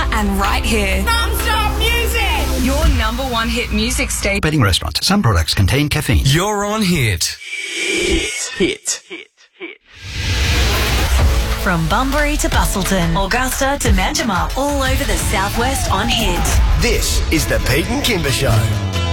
and right here. Non-stop music! Your number one hit music station. Betting restaurants. Some products contain caffeine. You're on Hit. Hit. From Bunbury to Bustleton, Augusta to Manjimup, all over the southwest on Hit. This is the Pete and Kimber Show.